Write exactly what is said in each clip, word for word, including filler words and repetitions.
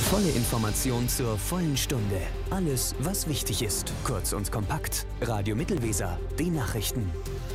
volle Information zur vollen Stunde. Alles, was wichtig ist. Kurz und kompakt. Radio Mittelweser. Die Nachrichten.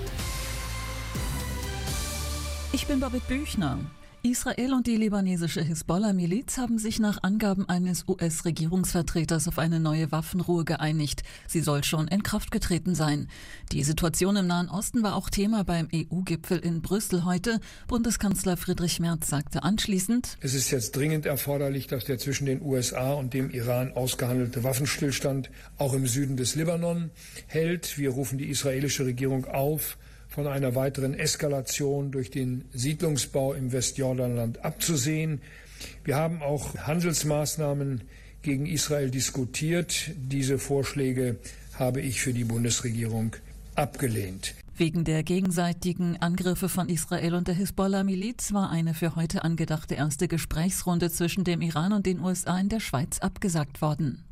Ich bin Babette Büchner. Israel und die libanesische Hisbollah-Miliz haben sich nach Angaben eines U S-Regierungsvertreters auf eine neue Waffenruhe geeinigt. Sie soll schon in Kraft getreten sein. Die Situation im Nahen Osten war auch Thema beim E U-Gipfel in Brüssel heute. Bundeskanzler Friedrich Merz sagte anschließend: Es ist jetzt dringend erforderlich, dass der zwischen den U S A und dem Iran ausgehandelte Waffenstillstand auch im Süden des Libanon hält. Wir rufen die israelische Regierung auf, von einer weiteren Eskalation durch den Siedlungsbau im Westjordanland abzusehen. Wir haben auch Handelsmaßnahmen gegen Israel diskutiert. Diese Vorschläge habe ich für die Bundesregierung abgelehnt. Wegen der gegenseitigen Angriffe von Israel und der Hisbollah-Miliz war eine für heute angedachte erste Gesprächsrunde zwischen dem Iran und den U S A in der Schweiz abgesagt worden.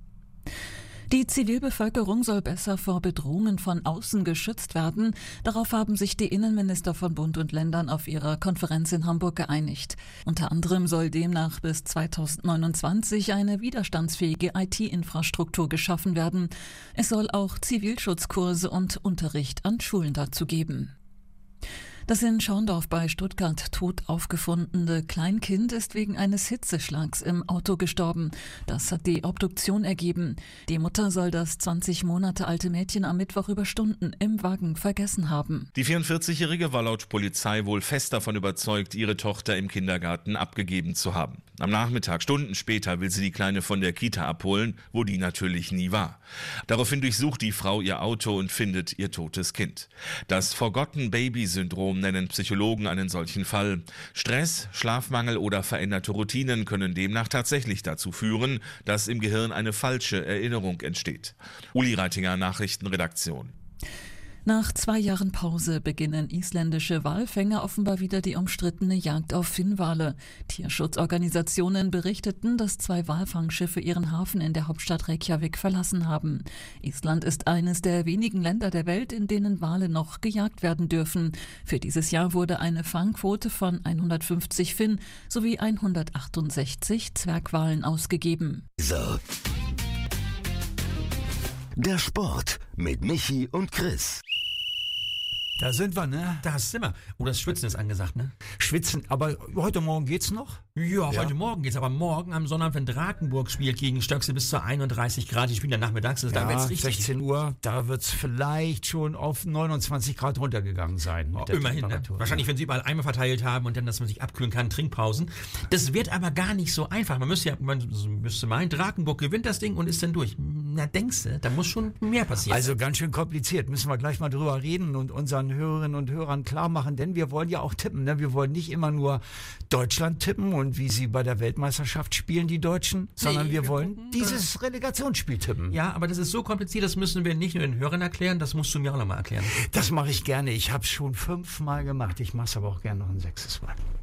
Die Zivilbevölkerung soll besser vor Bedrohungen von außen geschützt werden. Darauf haben sich die Innenminister von Bund und Ländern auf ihrer Konferenz in Hamburg geeinigt. Unter anderem soll demnach bis zweitausendneunundzwanzig eine widerstandsfähige I T-Infrastruktur geschaffen werden. Es soll auch Zivilschutzkurse und Unterricht an Schulen dazu geben. Das in Schorndorf bei Stuttgart tot aufgefundene Kleinkind ist wegen eines Hitzeschlags im Auto gestorben. Das hat die Obduktion ergeben. Die Mutter soll das zwanzig Monate alte Mädchen am Mittwoch über Stunden im Wagen vergessen haben. Die vierundvierzigjährige war laut Polizei wohl fest davon überzeugt, ihre Tochter im Kindergarten abgegeben zu haben. Am Nachmittag, Stunden später, will sie die Kleine von der Kita abholen, wo die natürlich nie war. Daraufhin durchsucht die Frau ihr Auto und findet ihr totes Kind. Das Forgotten-Baby-Syndrom nennen Psychologen einen solchen Fall. Stress, Schlafmangel oder veränderte Routinen können demnach tatsächlich dazu führen, dass im Gehirn eine falsche Erinnerung entsteht. Uli Reitinger, Nachrichtenredaktion. Nach zwei Jahren Pause beginnen isländische Walfänger offenbar wieder die umstrittene Jagd auf Finnwale. Tierschutzorganisationen berichteten, dass zwei Walfangschiffe ihren Hafen in der Hauptstadt Reykjavik verlassen haben. Island ist eines der wenigen Länder der Welt, in denen Wale noch gejagt werden dürfen. Für dieses Jahr wurde eine Fangquote von hundertfünfzig Finn sowie hundertachtundsechzig Zwergwalen ausgegeben. So. Der Sport mit Michi und Chris. Da sind wir, ne? Da sind wir. Oh, das Schwitzen ist angesagt, ne? Schwitzen, aber heute Morgen geht's noch? Ja, ja, heute Morgen geht's, aber morgen am Sonnabend, wenn Drakenburg spielt gegen Stöckse bis zu einunddreißig Grad, die spielen dann nachmittags, also ja, da wird's richtig. sechzehn Uhr, da wird's vielleicht schon auf neunundzwanzig Grad runtergegangen sein. Oh, immerhin, ne? Wahrscheinlich, wenn sie überall Eimer verteilt haben und dann, dass man sich abkühlen kann, Trinkpausen. Das wird aber gar nicht so einfach. Man müsste ja, man müsste meinen, Drakenburg gewinnt das Ding und ist dann durch. Na, denkst du, da muss schon mehr passieren. Also ganz schön kompliziert, müssen wir gleich mal drüber reden und unseren Hörerinnen und Hörern klar machen, denn wir wollen ja auch tippen, ne? Wir wollen nicht immer nur Deutschland tippen und wie sie bei der Weltmeisterschaft spielen, die Deutschen, sondern nee, wir, wir wollen gucken, dieses Relegationsspiel tippen. Ja, aber das ist so kompliziert, das müssen wir nicht nur den Hörern erklären, das musst du mir auch nochmal erklären. Das mache ich gerne, ich habe es schon fünfmal gemacht, ich mache es aber auch gerne noch ein sechstes Mal.